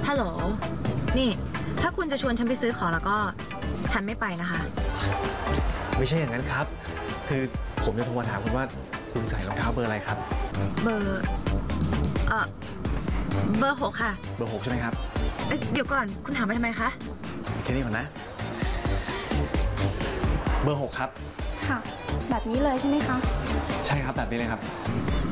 ฮัลโหลนี่ถ้าคุณจะชวนฉันไปซื้อของแล้วก็ฉันไม่ไปนะคะไม่ใช่อย่างนั้นครับคือผมจะโทรมาถามคุณว่าคุณใส่รองเท้าเบอร์อะไรครับเบอร์6ค่ะเบอร์6ใช่ไหมครับเดี๋ยวก่อนคุณถามมาทำไมคะแค่นี้ก่อนนะเบอร์6ครับค่ะแบบนี้เลยใช่ไหมคะใช่ครับแบบนี้เลยครับ